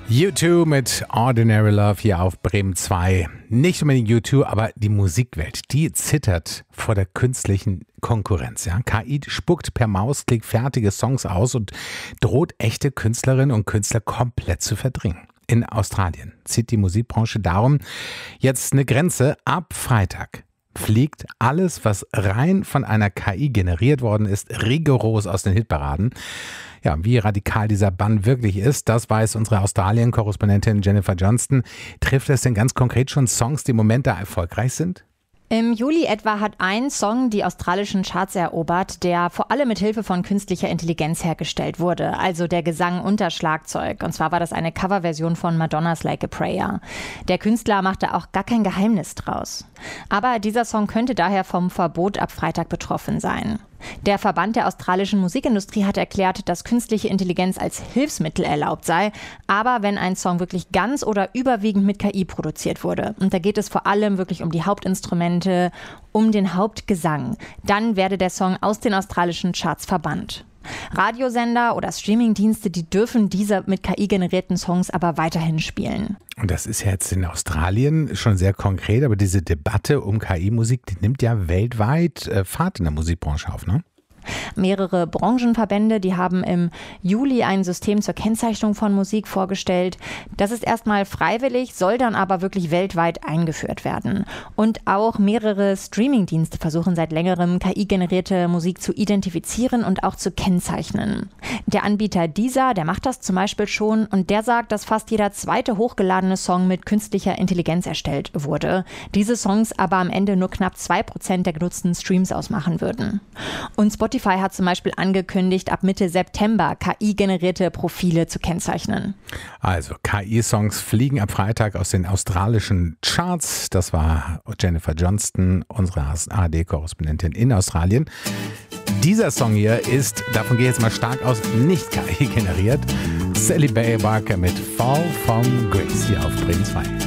U2 mit Ordinary Love hier auf Bremen 2. Nicht unbedingt U2, aber die Musikwelt, die zittert vor der künstlichen Konkurrenz. Ja? KI spuckt per Mausklick fertige Songs aus und droht echte Künstlerinnen und Künstler komplett zu verdrängen. In Australien zieht die Musikbranche darum jetzt eine Grenze. Ab Freitag fliegt alles, was rein von einer KI generiert worden ist, rigoros aus den Hitparaden. Ja, wie radikal dieser Bann wirklich ist, das weiß unsere Australien-Korrespondentin Jennifer Johnston. Trifft es denn ganz konkret schon Songs, die im Moment da erfolgreich sind? Im Juli etwa hat ein Song die australischen Charts erobert, der vor allem mit Hilfe von künstlicher Intelligenz hergestellt wurde, also der Gesang unter Schlagzeug. Und zwar war das eine Coverversion von Madonnas Like a Prayer. Der Künstler machte auch gar kein Geheimnis draus. Aber dieser Song könnte daher vom Verbot ab Freitag betroffen sein. Der Verband der australischen Musikindustrie hat erklärt, dass künstliche Intelligenz als Hilfsmittel erlaubt sei, aber wenn ein Song wirklich ganz oder überwiegend mit KI produziert wurde, und da geht es vor allem wirklich um die Hauptinstrumente, um den Hauptgesang, dann werde der Song aus den australischen Charts verbannt. Radiosender oder Streamingdienste, die dürfen diese mit KI generierten Songs aber weiterhin spielen. Und das ist ja jetzt in Australien schon sehr konkret, aber diese Debatte um KI-Musik, die nimmt ja weltweit Fahrt in der Musikbranche auf, ne? Mehrere Branchenverbände, die haben im Juli ein System zur Kennzeichnung von Musik vorgestellt. Das ist erstmal freiwillig, soll dann aber wirklich weltweit eingeführt werden. Und auch mehrere Streamingdienste versuchen seit längerem KI-generierte Musik zu identifizieren und auch zu kennzeichnen. Der Anbieter Deezer, der macht das zum Beispiel schon und der sagt, dass fast jeder zweite hochgeladene Song mit künstlicher Intelligenz erstellt wurde. Diese Songs aber am Ende nur knapp 2% der genutzten Streams ausmachen würden. Und Spotify hat zum Beispiel angekündigt, ab Mitte September KI-generierte Profile zu kennzeichnen. Also KI-Songs fliegen ab Freitag aus den australischen Charts. Das war Jennifer Johnston, unsere ARD-Korrespondentin in Australien. Dieser Song hier ist, davon gehe ich jetzt mal stark aus, nicht KI generiert. Sally Bay Barker mit Fall from Grace hier auf Bremen 2.